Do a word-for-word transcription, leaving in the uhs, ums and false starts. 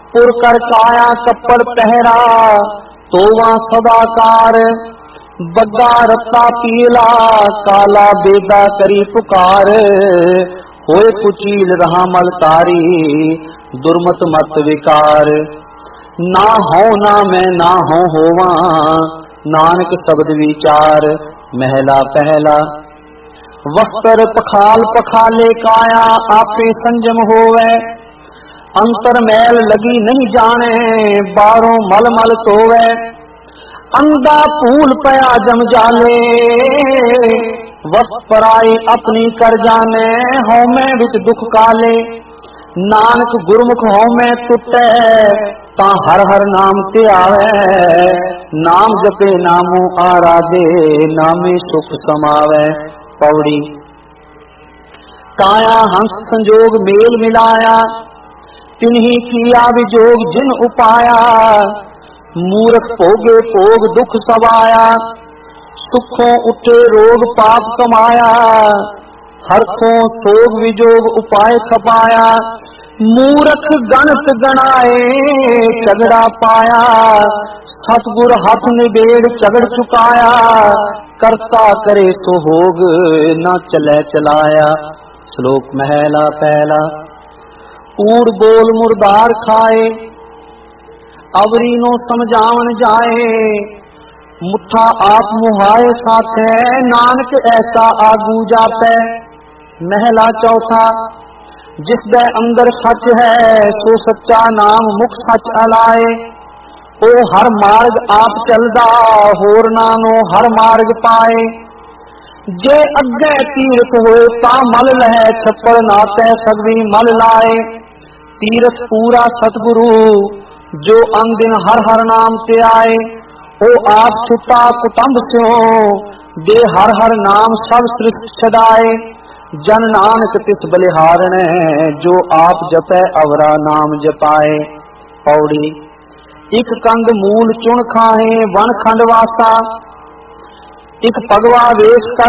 पुर कर काया कपड़ पहरा, तोवा सदाकार। बग्गा रत्ता पीला, काला बेदा करी पुकार। होए कुचील रहा मलकारी, दुर्मत मत विकार। ना हो ना मैं ना हो होवा, नानक शब्द विचार। महला पहला। वस्त्र पखाल पखाले काया, आपे संजम होवे। अंतर मैल लगी नहीं जाने, बारों मल मल सोवे। अंधा फूल पया जम जाले, वस्त पराई अपनी कर जाने। हों मैं विच दुख काले, नानक गुरमुख हों मैं टुटे। ता हर हर नाम ते आवे, नाम जपे नामो आराधे। नामे सुख समावे। पौड़ी। काया हंस संजोग मेल मिलाया, तिन्ही किया विजोग जिन उपाया। मूर्ख भोगे भोग दुख सवाया, सुखों उठे रोग पाप कमाया। हरखों सोग विजोग उपाय खपाया। मूर्ख गणत गणाए झगड़ा पाया, सतगुर हाथ निबेड़ झगड़ चुकाया। करता करे सो होग, न चले चलाया। श्लोक महला पहला। कूड़ बोल मुर्दार खाए, अवरी नो समझावन जाए। मुठा आप मुहाए साथे, नानक ऐसा आगू जाते। महला चौथा। जिस दे अंदर सच है, सो सच्चा नाम मुख सच अलाए। ओ हर मार्ग आप चलदा, होर नानो हर मार्ग पाए। जे अगे तीरथ होए ता मल लहे, छप्पड़ नाते सगवी मल लाए। तीरथ पूरा सतगुरु, जो अन दिन हर हर नाम ते आए। ओ आप छुटा कुटुंब स्यों, दे हर हर नाम सब सृष्टि छदाए। जन नानक तिस बलिहारण, जो आप जपै अवरा नाम जपाए। पौड़ी। इक कंद मूल चुन खाहे, वन खंड वासा। इक भगवा वेश कर